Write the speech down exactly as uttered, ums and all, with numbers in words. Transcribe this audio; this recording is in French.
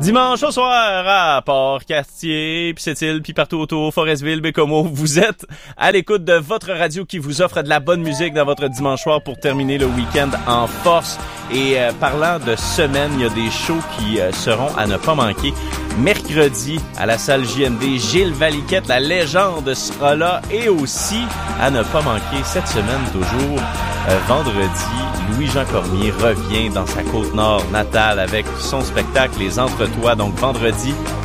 Dimanche au soir à Port-Cartier, puis Sept-Îles, puis partout autour, Forestville, Bécomo, vous êtes à l'écoute de votre radio qui vous offre de la bonne musique dans votre dimanche soir pour terminer le week-end en force. Et euh, parlant de semaine, il y a des shows qui euh, seront à ne pas manquer. Mercredi, à la salle J M D, Gilles Valiquette, la légende, sera là. Et aussi, à ne pas manquer, cette semaine toujours, euh, vendredi, Louis-Jean Cormier revient dans sa Côte-Nord natale avec son spectacle Les Entretoits. Donc vendredi,